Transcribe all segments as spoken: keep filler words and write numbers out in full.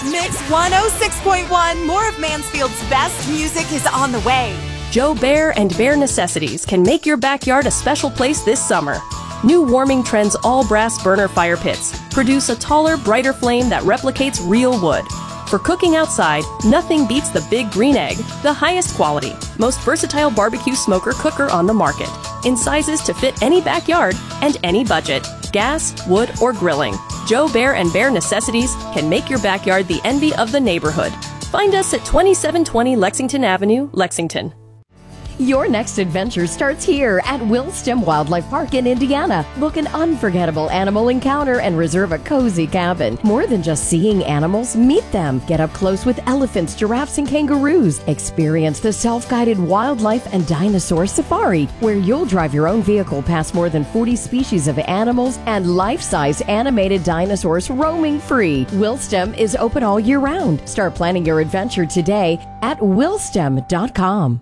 Mix one oh six point one, more of Mansfield's best music is on the way. Joe Bear and Bear Necessities can make your backyard a special place this summer. New Warming Trends all-brass burner fire pits produce a taller, brighter flame that replicates real wood. For cooking outside, nothing beats the Big Green Egg, the highest quality, most versatile barbecue smoker cooker on the market, in sizes to fit any backyard and any budget, gas, wood, or grilling. Joe Bear and Bear Necessities can make your backyard the envy of the neighborhood. Find us at twenty-seven twenty Lexington Avenue, Lexington. Your next adventure starts here at Wilston Wildlife Park in Indiana. Book an unforgettable animal encounter and reserve a cozy cabin. More than just seeing animals, meet them. Get up close with elephants, giraffes, and kangaroos. Experience the self-guided wildlife and dinosaur safari, where you'll drive your own vehicle past more than forty species of animals and life-size animated dinosaurs roaming free. Wilston is open all year round. Start planning your adventure today at wilston dot com.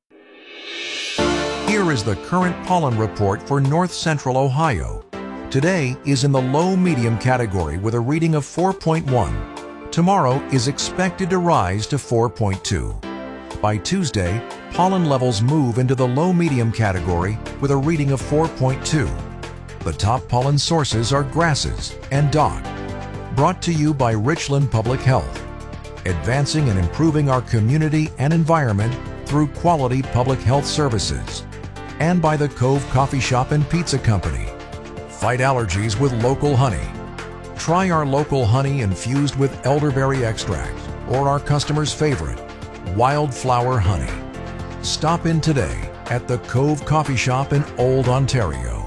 Here is the current pollen report for North Central Ohio. Today is in the low-medium category with a reading of four point one. Tomorrow is expected to rise to four point two. By Tuesday, pollen levels move into the low-medium category with a reading of four point two. The top pollen sources are grasses and dock. Brought to you by Richland Public Health, advancing and improving our community and environment through quality public health services. And by the Cove Coffee Shop and Pizza Company. Fight allergies with local honey. Try our local honey infused with elderberry extract or our customer's favorite, wildflower honey. Stop in today at the Cove Coffee Shop in Old Ontario.